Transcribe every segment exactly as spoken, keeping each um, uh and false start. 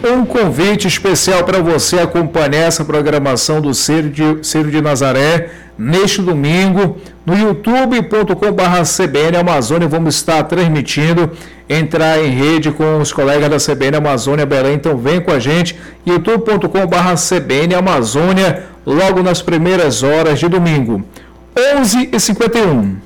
um convite especial para você acompanhar essa programação do Ciro de, Ciro de Nazaré neste domingo no youtube ponto com barra C B N Amazônia. Vamos estar transmitindo, entrar em rede com os colegas da C B N Amazônia Belém, então vem com a gente, youtube ponto com barra C B N Amazônia, logo nas primeiras horas de domingo. onze e cinquenta e um.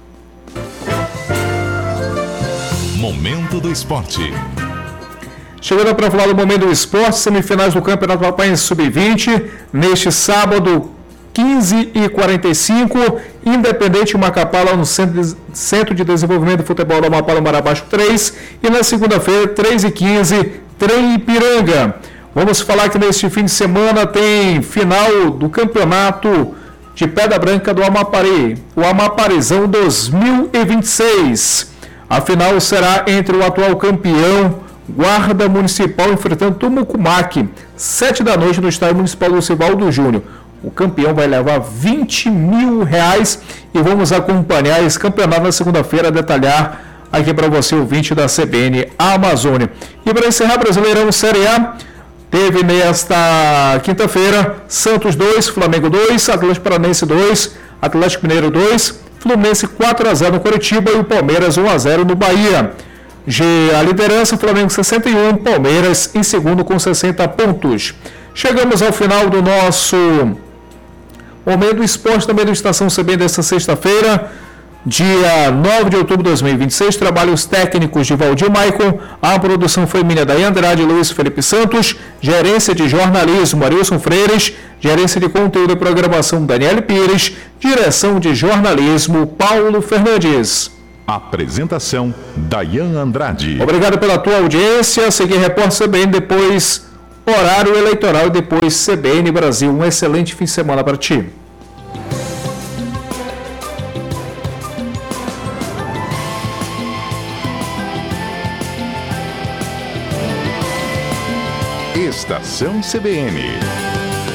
Momento do Esporte. Chegando para falar do Momento do Esporte, semifinais do Campeonato Papaense sub vinte, neste sábado, quinze e quarenta e cinco, Independente Macapá, lá no Centro de Desenvolvimento do Futebol do Amapá, no Marabaixo três, e na segunda-feira, três e quinze, Trem Ipiranga. Vamos falar que neste fim de semana tem final do Campeonato de Pedra Branca do Amapari, o Amaparizão dois mil e vinte e seis. A final será entre o atual campeão, Guarda Municipal, enfrentando Tumucumaque, sete da noite no Estádio Municipal do Sivaldo Júnior. O campeão vai levar vinte mil reais e vamos acompanhar esse campeonato na segunda-feira, detalhar aqui para você, ouvinte da C B N Amazônia. E para encerrar, Brasileirão Série A, teve nesta quinta-feira Santos dois, Flamengo dois, Atlético Paranaense dois, Atlético Mineiro dois, Fluminense quatro a zero no Curitiba e o Palmeiras um a zero no Bahia. G, a liderança, Flamengo sessenta e um, Palmeiras em segundo com sessenta pontos. Chegamos ao final do nosso Momento do Esporte, também da Estação C B N desta sexta-feira, dia nove de outubro de dois mil e vinte e seis. Trabalhos técnicos de Valdir Maicon, a produção foi minha, Daí Andrade e Luiz Felipe Santos, gerência de jornalismo Arilson Freires, gerência de conteúdo e programação Daniele Pires, direção de jornalismo Paulo Fernandes. Apresentação Dayan Andrade. Obrigado pela tua audiência. Seguir Repórter C B N, depois horário eleitoral e depois C B N Brasil. Um excelente fim de semana para ti. Estação C B N.